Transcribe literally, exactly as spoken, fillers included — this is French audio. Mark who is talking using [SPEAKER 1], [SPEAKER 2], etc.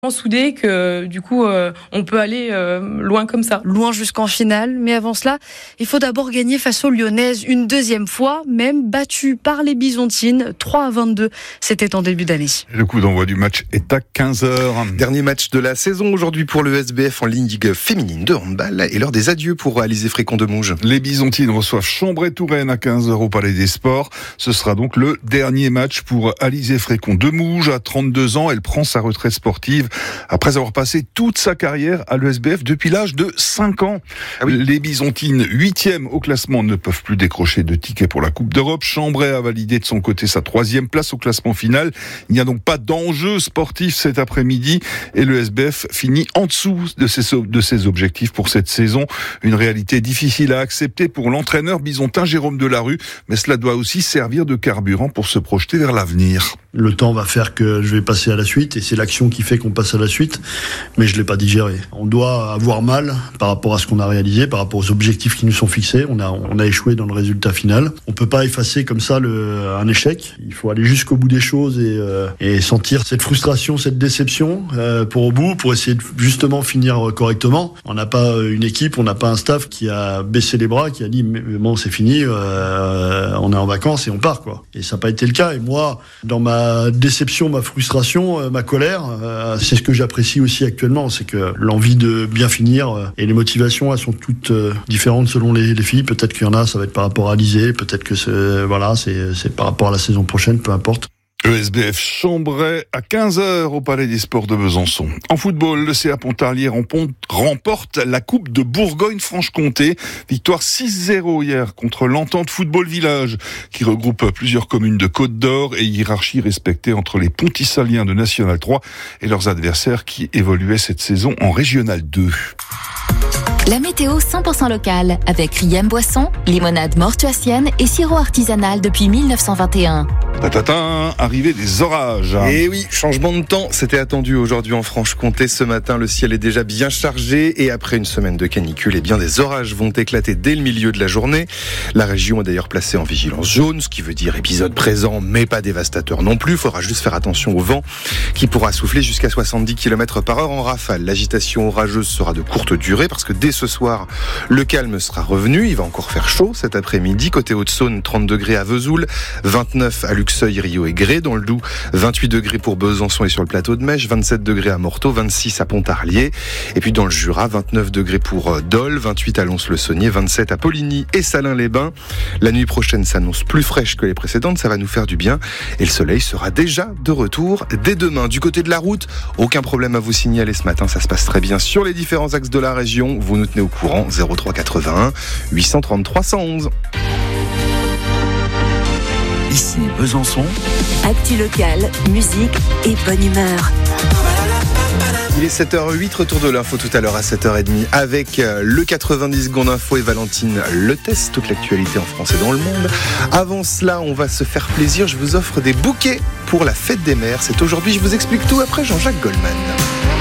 [SPEAKER 1] soudé que du coup euh, on peut aller euh, loin comme ça.
[SPEAKER 2] Loin jusqu'en finale, mais avant cela, il faut d'abord gagner face aux Lyonnaises une deuxième fois, même battue par les Byzantines, trois à vingt-deux. C'était en début d'année.
[SPEAKER 3] Le coup d'envoi du match est à quinze heures.
[SPEAKER 4] Dernier match de la saison aujourd'hui pour le S B F en Ligue féminine de handball et l'heure des adieux pour Alizé Frécon de Mouge.
[SPEAKER 3] Les Byzantines reçoivent Chambray-Touraine à quinze heures au Palais des Sports. Ce sera donc le dernier match pour Alizé Frécon de Mouge. À trente-deux ans, elle prend sa retraite sportive après avoir passé toute sa carrière à l'E S B F depuis l'âge de cinq ans. Ah oui. Les Byzantines, huitièmes au classement, ne peuvent plus décrocher de tickets pour la Coupe d'Europe. Chambray a validé de son côté sa troisième place au classement final. Il n'y a donc pas d'enjeu sportif cet après-midi et le S B F finit en dessous de ses, de ses objectifs pour cette saison. Une réalité difficile à accepter pour l'entraîneur byzantin Jérôme Delarue, mais cela doit aussi servir de carburant pour se projeter vers l'avenir.
[SPEAKER 5] Le temps va faire que je vais passer à la suite et c'est l'action qui fait qu'on passe à la suite, mais je l'ai pas digéré. On doit avoir mal par rapport à ce qu'on a réalisé, par rapport aux objectifs qui nous sont fixés. On a, on a échoué dans le résultat final. On peut pas effacer comme ça le, un échec. Il faut aller jusqu'au bout des choses et, euh, et sentir cette frustration, cette déception euh, pour au bout, pour essayer de justement finir correctement. On n'a pas une équipe, on n'a pas un staff qui a baissé les bras, qui a dit mais bon c'est fini, euh, on est en vacances et on part quoi. Et ça n'a pas été le cas. Et moi, dans ma Ma déception, ma frustration, ma colère, euh, c'est ce que j'apprécie aussi actuellement, c'est que l'envie de bien finir euh, et les motivations, elles sont toutes euh, différentes selon les, les filles. Peut-être qu'il y en a, ça va être par rapport à Alizé, peut-être que c'est, voilà, c'est, c'est par rapport à la saison prochaine, peu importe.
[SPEAKER 3] E S B F Chambray à quinze heures au Palais des Sports de Besançon. En football, le C A Pontarlier remporte la Coupe de Bourgogne-Franche-Comté. Victoire six zéro hier contre l'Entente Football Village, qui regroupe plusieurs communes de Côte d'Or et hiérarchie respectée entre les Pontissaliens de National trois et leurs adversaires qui évoluaient cette saison en Régional deux.
[SPEAKER 6] La météo cent pour cent locale avec Riem Boisson, limonade mortuacienne et sirop artisanal depuis mille neuf cent vingt et un.
[SPEAKER 3] Tatatin, arrivée des orages.
[SPEAKER 4] Et oui, changement de temps, c'était attendu aujourd'hui en Franche-Comté. Ce matin, le ciel est déjà bien chargé et après une semaine de canicule, eh bien des orages vont éclater dès le milieu de la journée. La région est d'ailleurs placée en vigilance jaune, ce qui veut dire épisode présent mais pas dévastateur non plus. Il faudra juste faire attention au vent qui pourra souffler jusqu'à soixante-dix kilomètres par heure en rafale. L'agitation orageuse sera de courte durée parce que dès ce soir, le calme sera revenu. Il va encore faire chaud cet après-midi. Côté Haute-Saône, trente degrés à Vesoul, vingt-neuf à Luxeuil, Rio et Gré. Dans le Doubs, vingt-huit degrés pour Besançon et sur le plateau de Mèche, vingt-sept degrés à Morteau, vingt-six à Pontarlier. Et puis dans le Jura, vingt-neuf degrés pour Dole, vingt-huit à Lons-le-Saunier, vingt-sept à Poligny et Salins-les-Bains. La nuit prochaine s'annonce plus fraîche que les précédentes. Ça va nous faire du bien. Et le soleil sera déjà de retour dès demain. Du côté de la route, aucun problème à vous signaler ce matin. Ça se passe très bien sur les différents axes de la région. Vous nous tenez au courant, zéro trois quatre-vingt-un huit cent trente-trois cent onze.
[SPEAKER 7] Ici Besançon.
[SPEAKER 6] Actu locale, musique et bonne humeur.
[SPEAKER 4] Il est sept heures huit, retour de l'info tout à l'heure à sept heures trente avec le quatre-vingt-dix secondes info et Valentine Le Test, toute l'actualité en France et dans le monde. Avant cela, on va se faire plaisir, je vous offre des bouquets pour la fête des mères. C'est aujourd'hui, je vous explique tout après Jean-Jacques Goldman.